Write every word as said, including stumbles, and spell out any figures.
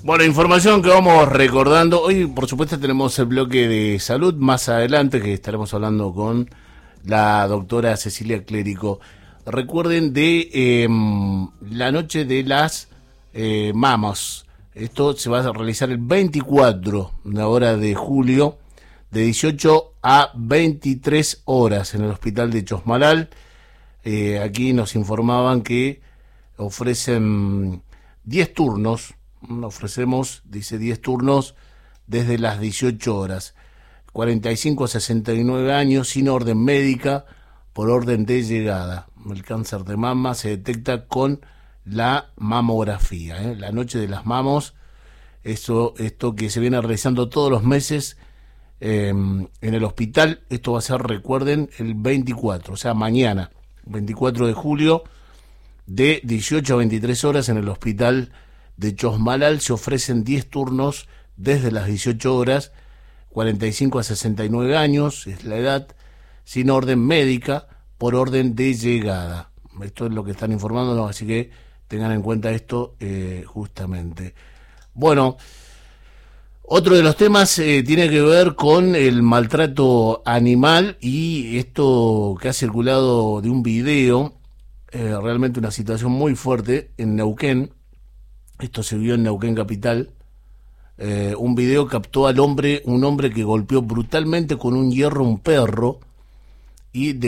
Bueno, información que vamos recordando. Hoy, por supuesto, tenemos el bloque de salud más adelante, que estaremos hablando con la doctora Cecilia Clérico. Recuerden de eh, la noche de las eh, mamas. Esto se va a realizar el veinticuatro, la hora de julio, de dieciocho a veintitrés horas en el hospital de Chosmalal. Eh, aquí nos informaban que ofrecen diez turnos. Ofrecemos, dice, diez turnos desde las dieciocho horas, cuarenta y cinco a sesenta y nueve años, sin orden médica, por orden de llegada. El cáncer de mama se detecta con la mamografía, ¿eh? La noche de las mamos, eso, esto que se viene realizando todos los meses eh, en el hospital. Esto va a ser, recuerden, el veinticuatro, o sea, mañana, veinticuatro de julio, de dieciocho a veintitrés horas en el hospital de Chosmalal. Se ofrecen diez turnos desde las dieciocho horas, cuarenta y cinco a sesenta y nueve años es la edad, sin orden médica, por orden de llegada. Esto es lo que están informándonos, así que tengan en cuenta esto eh, justamente. Bueno, otro de los temas eh, tiene que ver con el maltrato animal, y esto que ha circulado de un video, eh, realmente una situación muy fuerte en Neuquén. Esto se vio en Neuquén capital. Eh, un video captó al hombre, un hombre que golpeó brutalmente con un hierro a un perro y de